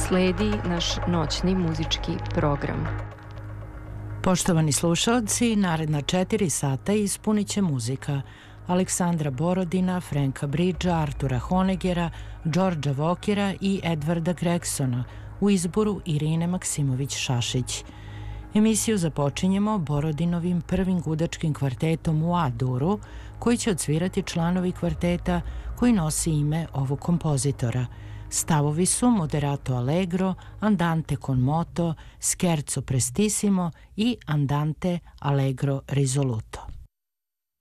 Sledi naš noćni muzički program. Poštovani slušalci, naredna 4 sata ispunit će muzika Aleksandra Borodina, Franka Bridgea, Artura Honegera, Georgea Walkera i Edwarda Gregsona u izboru Irine Maksimović-Šašić. Emisiju započinjemo Borodinovim prvim gudačkim kvartetom u A-duru, koji će odsvirati članovi kvarteta koji nosi ime ovog kompozitora. Stavovi su Moderato Allegro, Andante con moto, Scherzo prestissimo i Andante Allegro risoluto.